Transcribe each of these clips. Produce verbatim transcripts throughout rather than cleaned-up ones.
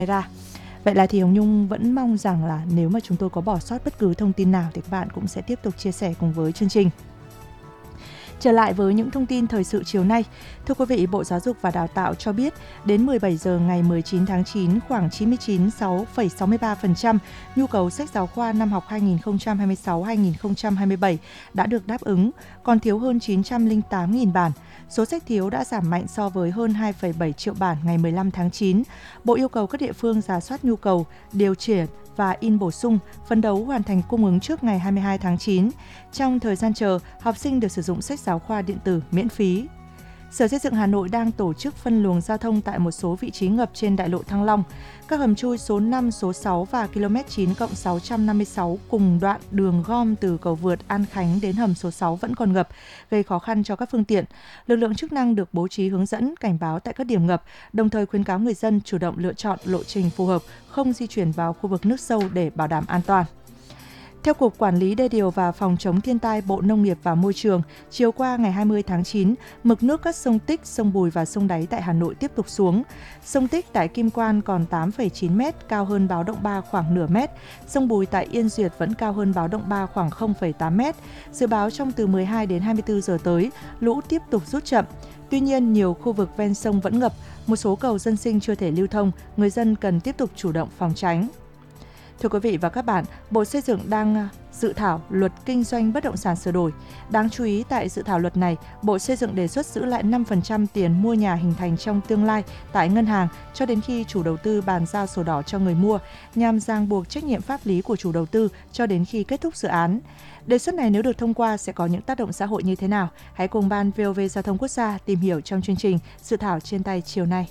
ra. Vậy là thì Hồng Nhung vẫn mong rằng là nếu mà chúng tôi có bỏ sót bất cứ thông tin nào thì các bạn cũng sẽ tiếp tục chia sẻ cùng với chương trình. Trở lại với những thông tin thời sự chiều nay. Thưa quý vị, Bộ Giáo dục và Đào tạo cho biết đến mười bảy giờ ngày mười chín tháng chín, khoảng chín mươi chín phẩy sáu mươi ba phần trăm nhu cầu sách giáo khoa năm học hai nghìn không trăm hai mươi sáu hai nghìn không trăm hai mươi bảy đã được đáp ứng, còn thiếu hơn chín trăm lẻ tám nghìn bản. Số sách thiếu đã giảm mạnh so với hơn hai phẩy bảy triệu bản ngày mười lăm tháng chín. Bộ yêu cầu các địa phương rà soát nhu cầu, điều chỉnh và in bổ sung, phấn đấu hoàn thành cung ứng trước ngày hai mươi hai tháng chín. Trong thời gian chờ, học sinh được sử dụng sách giáo khoa điện tử miễn phí. Sở Xây dựng Hà Nội đang tổ chức phân luồng giao thông tại một số vị trí ngập trên đại lộ Thăng Long. Các hầm chui số năm, số sáu và ki lô mét chín cộng sáu trăm năm mươi sáu cùng đoạn đường gom từ cầu vượt An Khánh đến hầm số sáu vẫn còn ngập, gây khó khăn cho các phương tiện. Lực lượng chức năng được bố trí hướng dẫn, cảnh báo tại các điểm ngập, đồng thời khuyến cáo người dân chủ động lựa chọn lộ trình phù hợp, không di chuyển vào khu vực nước sâu để bảo đảm an toàn. Theo Cục Quản lý Đê điều và Phòng chống thiên tai Bộ Nông nghiệp và Môi trường, chiều qua ngày hai mươi tháng chín, mực nước các sông Tích, sông Bùi và sông Đáy tại Hà Nội tiếp tục xuống. Sông Tích tại Kim Quan còn tám phẩy chín mét, cao hơn báo động ba khoảng nửa mét. Sông Bùi tại Yên Duyệt vẫn cao hơn báo động ba khoảng không phẩy tám mét. Dự báo trong từ mười hai đến hai mươi tư giờ tới, lũ tiếp tục rút chậm. Tuy nhiên, nhiều khu vực ven sông vẫn ngập, một số cầu dân sinh chưa thể lưu thông, người dân cần tiếp tục chủ động phòng tránh. Thưa quý vị và các bạn, Bộ Xây dựng đang dự thảo luật kinh doanh bất động sản sửa đổi. Đáng chú ý tại dự thảo luật này, Bộ Xây dựng đề xuất giữ lại năm phần trăm tiền mua nhà hình thành trong tương lai tại ngân hàng cho đến khi chủ đầu tư bàn giao sổ đỏ cho người mua, nhằm ràng buộc trách nhiệm pháp lý của chủ đầu tư cho đến khi kết thúc dự án. Đề xuất này nếu được thông qua sẽ có những tác động xã hội như thế nào? Hãy cùng Ban vê o vê Giao thông Quốc gia tìm hiểu trong chương trình Dự thảo trên tay chiều nay.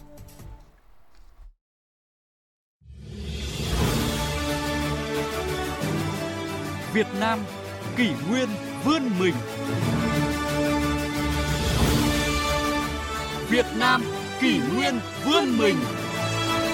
Việt Nam kỷ nguyên vươn mình. Việt Nam kỷ nguyên vươn mình.